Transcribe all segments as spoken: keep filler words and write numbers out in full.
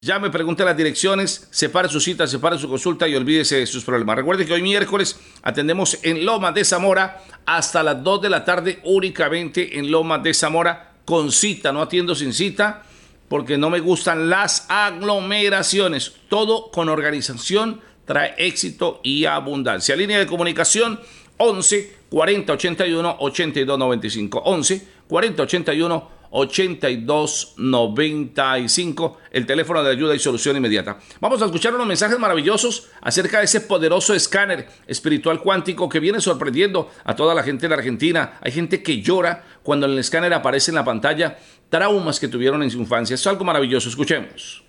Llame, pregunte las direcciones, separe su cita, separe su consulta y olvídese de sus problemas. Recuerde que hoy miércoles atendemos en Lomas de Zamora hasta las dos de la tarde, únicamente en Lomas de Zamora, con cita. No atiendo sin cita porque no me gustan las aglomeraciones. Todo con organización trae éxito y abundancia. Línea de comunicación once cuarenta ochenta y uno ochenta y dos noventa y cinco. once cuarenta ochenta y uno ochenta y dos noventa y cinco, el teléfono de ayuda y solución inmediata. Vamos a escuchar unos mensajes maravillosos acerca de ese poderoso escáner espiritual cuántico que viene sorprendiendo a toda la gente de la Argentina. Hay gente que llora cuando en el escáner aparece en la pantalla traumas que tuvieron en su infancia. Es algo maravilloso, escuchemos.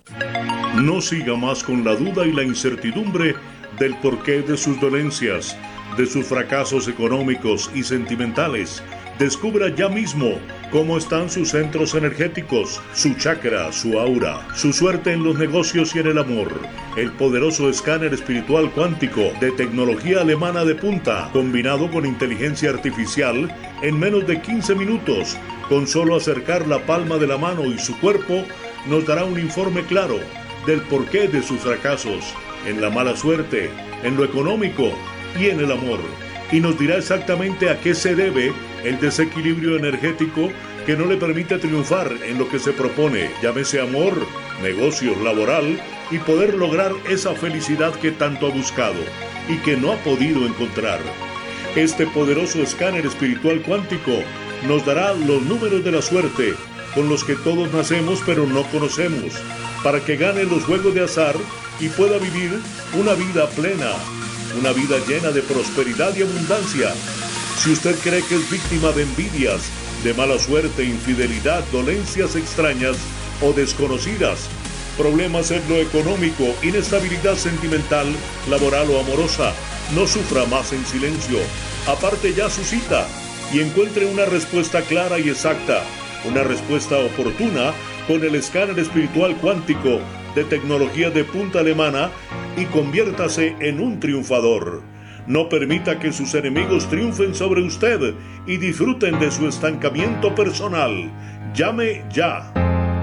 No siga más con la duda y la incertidumbre del porqué de sus dolencias, de sus fracasos económicos y sentimentales. Descubra ya mismo cómo están sus centros energéticos, su chakra, su aura, su suerte en los negocios y en el amor. El poderoso escáner espiritual cuántico de tecnología alemana de punta, combinado con inteligencia artificial, en menos de quince minutos, con solo acercar la palma de la mano y su cuerpo, nos dará un informe claro del porqué de sus fracasos, en la mala suerte, en lo económico y en el amor. Y nos dirá exactamente a qué se debe el desequilibrio energético que no le permite triunfar en lo que se propone, llámese amor, negocios, laboral, y poder lograr esa felicidad que tanto ha buscado y que no ha podido encontrar. Este poderoso escáner espiritual cuántico nos dará los números de la suerte con los que todos nacemos pero no conocemos, para que gane los juegos de azar y pueda vivir una vida plena, una vida llena de prosperidad y abundancia. Si usted cree que es víctima de envidias, de mala suerte, infidelidad, dolencias extrañas o desconocidas, problemas en lo económico, inestabilidad sentimental, laboral o amorosa, no sufra más en silencio. Aparte ya su cita y encuentre una respuesta clara y exacta, una respuesta oportuna con el escáner espiritual cuántico de tecnología de punta alemana y conviértase en un triunfador. No permita que sus enemigos triunfen sobre usted y disfruten de su estancamiento personal. Llame ya.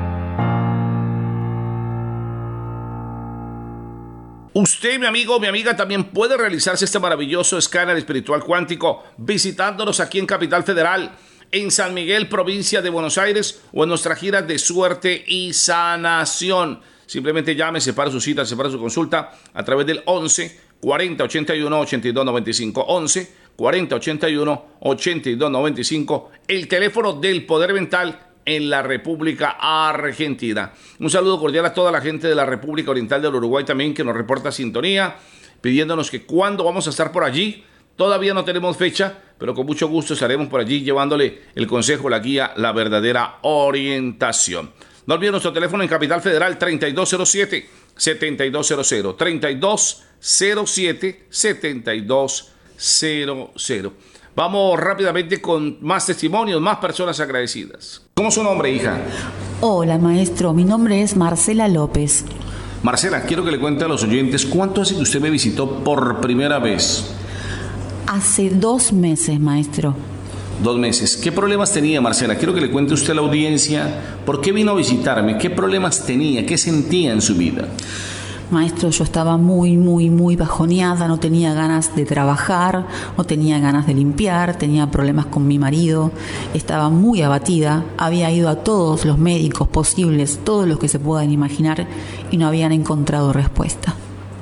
Usted, mi amigo, mi amiga, también puede realizarse este maravilloso escáner espiritual cuántico visitándonos aquí en Capital Federal, en San Miguel, provincia de Buenos Aires, o en nuestra gira de suerte y sanación. Simplemente llame, separe su cita, separe su consulta a través del once cuarenta ochenta y uno ochenta y dos noventa y cinco. once cuarenta ochenta y uno ochenta y dos noventa y cinco, el teléfono del poder mental en la República Argentina. Un saludo cordial a toda la gente de la República Oriental del Uruguay también, que nos reporta sintonía, pidiéndonos que cuándo vamos a estar por allí. Todavía no tenemos fecha, pero con mucho gusto estaremos por allí llevándole el consejo, la guía, la verdadera orientación. No olviden nuestro teléfono en Capital Federal, treinta y dos cero siete, setenta y dos cero cero, treinta y dos cero siete, setenta y dos cero cero. Vamos rápidamente con más testimonios, más personas agradecidas. ¿Cómo es su nombre, hija? Hola, maestro. Mi nombre es Marcela López. Marcela, quiero que le cuente a los oyentes cuánto hace que usted me visitó por primera vez. Hace dos meses, maestro. Dos meses. ¿Qué problemas tenía, Marcela? Quiero que le cuente usted a la audiencia por qué vino a visitarme, qué problemas tenía, qué sentía en su vida. Maestro, yo estaba muy, muy, muy bajoneada, no tenía ganas de trabajar, no tenía ganas de limpiar, tenía problemas con mi marido, estaba muy abatida, había ido a todos los médicos posibles, todos los que se puedan imaginar, y no habían encontrado respuesta.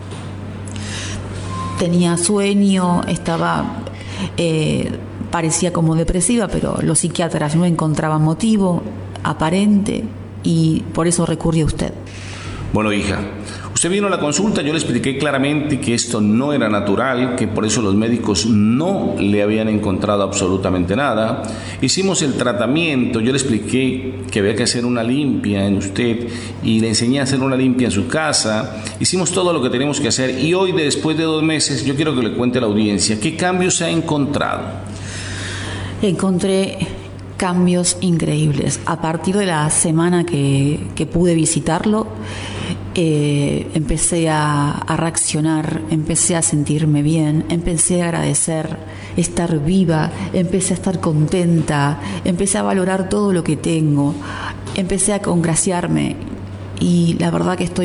Tenía sueño, estaba... Eh, parecía como depresiva, pero los psiquiatras no encontraban motivo aparente y por eso recurrí a usted. Bueno, hija, usted vino a la consulta, yo le expliqué claramente que esto no era natural, que por eso los médicos no le habían encontrado absolutamente nada. Hicimos el tratamiento, yo le expliqué que había que hacer una limpia en usted y le enseñé a hacer una limpia en su casa. Hicimos todo lo que teníamos que hacer y hoy, después de dos meses, yo quiero que le cuente a la audiencia qué cambios se ha encontrado. Encontré cambios increíbles. A partir de la semana que, que pude visitarlo, eh, empecé a, a reaccionar, empecé a sentirme bien, empecé a agradecer estar viva, empecé a estar contenta, empecé a valorar todo lo que tengo, empecé a congraciarme y la verdad que estoy